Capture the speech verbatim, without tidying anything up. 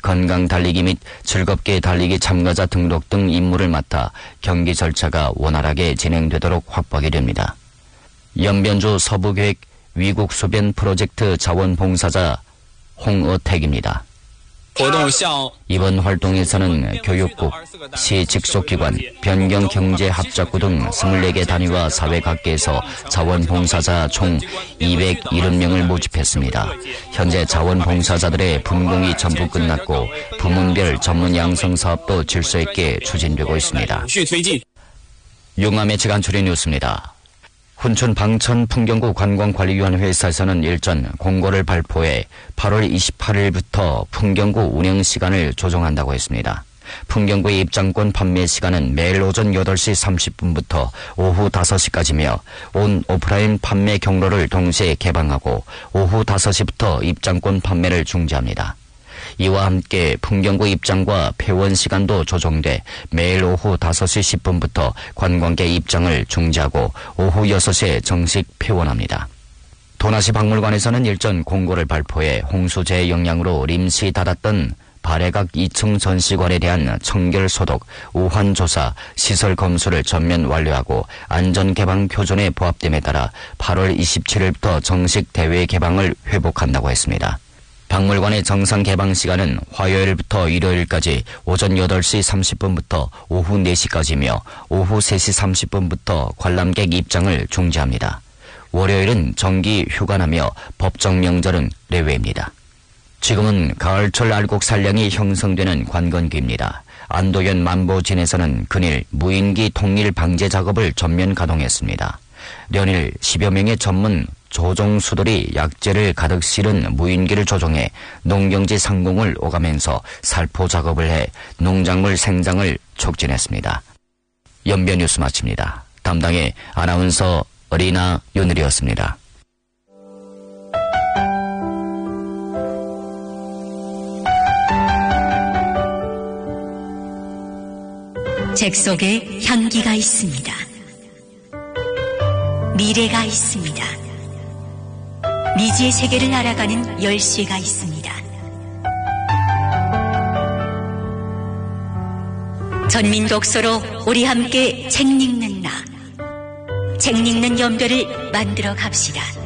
건강 달리기 및 즐겁게 달리기 참가자 등록 등 임무를 맡아 경기 절차가 원활하게 진행되도록 확보하게 됩니다. 연변주 서부계획 위국소변 프로젝트 자원봉사자 홍어택입니다. 이번 활동에서는 교육국, 시 직속기관, 변경경제합작구 등 이십사 개 단위와 사회 각계에서 자원봉사자 총 이백칠십 명을 모집했습니다. 현재 자원봉사자들의 분공이 전부 끝났고 부문별 전문 양성 사업도 질서 있게 추진되고 있습니다. 용암의 지간추리 뉴스입니다. 훈춘 방천 풍경구 관광관리위원회에서는 일전 공고를 발표해 팔월 이십팔일부터 풍경구 운영 시간을 조정한다고 했습니다. 풍경구의 입장권 판매 시간은 매일 오전 여덟 시 삼십 분부터 오후 다섯 시까지며 온 오프라인 판매 경로를 동시에 개방하고 오후 다섯 시부터 입장권 판매를 중지합니다. 이와 함께 풍경구 입장과 폐원 시간도 조정돼 매일 오후 다섯 시 십 분부터 관광객 입장을 중지하고 오후 여섯 시에 정식 폐원합니다. 도나시 박물관에서는 일전 공고를 발표해 홍수재해 영향으로临시 닫았던 발해각 이 층 전시관에 대한 청결 소독, 우환 조사, 시설 검수를 전면 완료하고 안전 개방 표준에 부합됨에 따라 팔월 이십칠일부터 정식 대외 개방을 회복한다고 했습니다. 박물관의 정상 개방 시간은 화요일부터 일요일까지 오전 여덟 시 삼십 분부터 오후 네 시까지며 오후 세 시 삼십 분부터 관람객 입장을 중지합니다. 월요일은 정기 휴관하며 법정 명절은 예외입니다. 지금은 가을철 알곡 산량이 형성되는 관건기입니다. 안도현 만보진에서는 근일 무인기 통일 방제 작업을 전면 가동했습니다. 연일 십여 명의 전문 조종수들이 약재를 가득 실은 무인기를 조종해 농경지 상공을 오가면서 살포 작업을 해 농작물 생장을 촉진했습니다. 연변 뉴스 마칩니다. 담당의 아나운서 리나 윤을이었습니다. 책 속에 향기가 있습니다. 미래가 있습니다. 미지의 세계를 알아가는 열쇠가 있습니다. 전민 독서로 우리 함께 책 읽는 나, 책 읽는 연별을 만들어 갑시다.